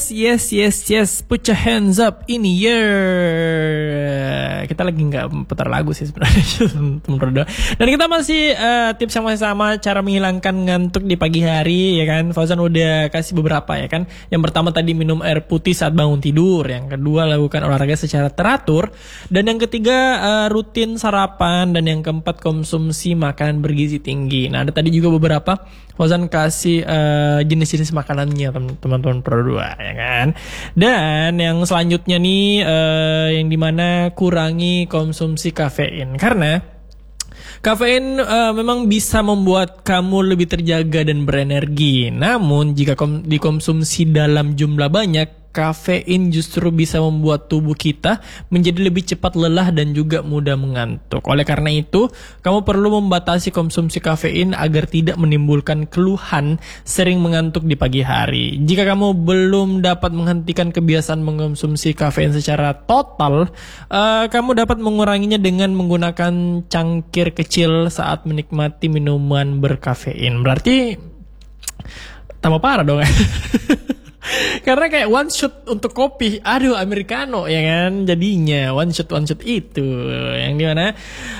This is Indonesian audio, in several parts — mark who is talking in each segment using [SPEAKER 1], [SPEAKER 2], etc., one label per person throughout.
[SPEAKER 1] Yes. Put your hands up in the air. Kita lagi nggak putar lagu sih sebenarnya. Dan kita masih tips yang masih sama, cara menghilangkan ngantuk di pagi hari, ya kan? Fauzan udah kasih beberapa, ya kan? Yang pertama tadi minum air putih saat bangun tidur. Yang kedua lakukan olahraga secara teratur. Dan yang ketiga rutin sarapan. Dan yang keempat konsumsi makanan bergizi tinggi. Nah, ada tadi juga beberapa Fauzan kasih jenis-jenis makanannya teman-teman Pro 2, ya kan. Dan yang selanjutnya nih yang dimana kurangi konsumsi kafein, karena kafein memang bisa membuat kamu lebih terjaga dan berenergi. Namun jika dikonsumsi dalam jumlah banyak, kafein justru bisa membuat tubuh kita menjadi lebih cepat lelah dan juga mudah mengantuk. Oleh karena itu, kamu perlu membatasi konsumsi kafein agar tidak menimbulkan keluhan sering mengantuk di pagi hari. Jika kamu belum dapat menghentikan kebiasaan mengkonsumsi kafein secara total, kamu dapat menguranginya dengan menggunakan cangkir kecil saat menikmati minuman berkafein. Berarti tambah parah dong ya. Karena kayak one shot untuk kopi, aduh americano, ya kan, jadinya one shot itu yang dimana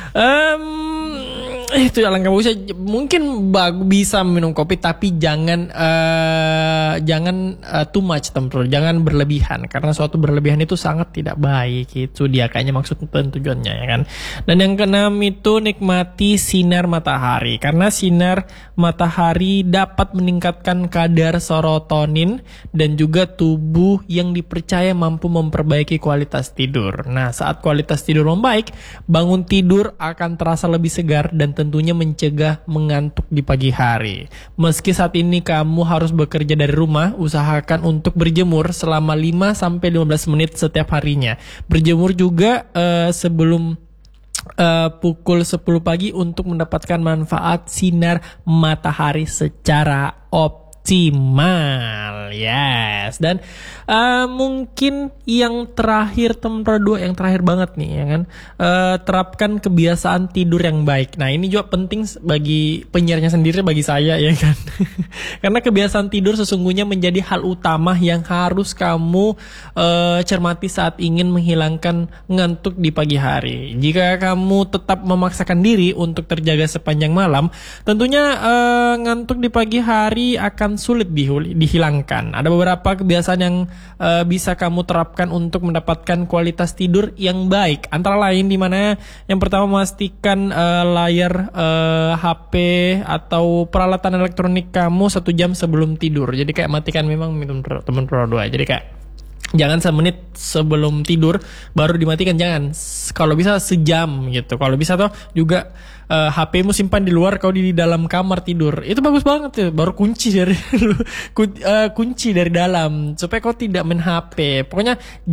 [SPEAKER 1] itu alangkah bagusnya. Mungkin bisa minum kopi tapi jangan too much, teman-teman. Jangan berlebihan, karena suatu berlebihan itu sangat tidak baik. Itu dia kayaknya maksud dan tujuannya, ya kan. Dan yang keenam itu nikmati sinar matahari, karena sinar matahari dapat meningkatkan kadar serotonin dan juga tubuh yang dipercaya mampu memperbaiki kualitas tidur. Nah, saat kualitas tidur membaik, bangun tidur akan terasa lebih segar dan tentunya mencegah mengantuk di pagi hari. Meski saat ini kamu harus bekerja dari rumah, usahakan untuk berjemur selama 5-15 menit setiap harinya. Berjemur juga sebelum pukul 10 pagi untuk mendapatkan manfaat sinar matahari secara optimal. Yes. Dan mungkin yang terakhir, teman Pro 2, yang terakhir banget nih, ya kan, terapkan kebiasaan tidur yang baik. Nah, ini juga penting bagi penyiarnya sendiri, bagi saya, ya kan. Karena kebiasaan tidur sesungguhnya menjadi hal utama yang harus kamu cermati saat ingin menghilangkan ngantuk di pagi hari. Jika kamu tetap memaksakan diri untuk terjaga sepanjang malam, tentunya ngantuk di pagi hari akan sulit dihilangkan. Ada beberapa kebiasaan yang bisa kamu terapkan untuk mendapatkan kualitas tidur yang baik. Antara lain di mana yang pertama, memastikan layar HP atau peralatan elektronik kamu 1 jam sebelum tidur. Jadi kayak matikan memang teman Pro 2. Jadi kayak jangan 1 menit sebelum tidur baru dimatikan, jangan. Kalau bisa sejam gitu. Kalau bisa tuh juga HP-mu simpan di luar, kau di dalam kamar tidur. Itu bagus banget tuh. Baru kunci dari kunci dari dalam supaya kau tidak main HP. Pokoknya